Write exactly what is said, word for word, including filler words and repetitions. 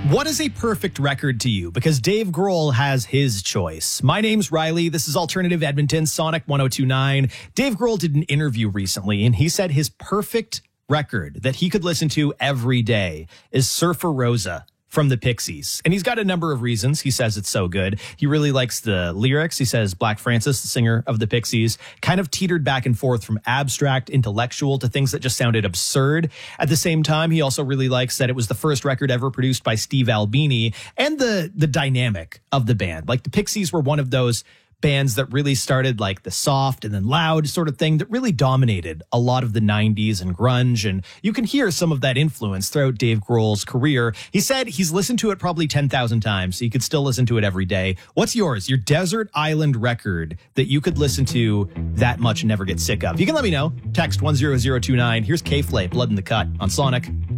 What is a perfect record to you? Because Dave Grohl has his choice. My name's Riley. This is Alternative Edmonton, Sonic one oh two point nine. Dave Grohl did an interview recently, and he said his perfect record that he could listen to every day is Surfer Rosa from the Pixies. And he's got a number of reasons. He says it's so good. He really likes the lyrics. He says Black Francis, the singer of the Pixies, kind of teetered back and forth from abstract, intellectual to things that just sounded absurd. At the same time, he also really likes that it was the first record ever produced by Steve Albini, and the the dynamic of the band. Like, the Pixies were one of those bands that really started like the soft and then loud sort of thing that really dominated a lot of the nineties and grunge. And you can hear some of that influence throughout Dave Grohl's career. He said he's listened to it probably ten thousand times. So he could still listen to it every day. What's yours? Your desert island record that you could listen to that much and never get sick of? You can let me know. Text one zero zero two nine. Here's K-Flay, Blood in the Cut on Sonic.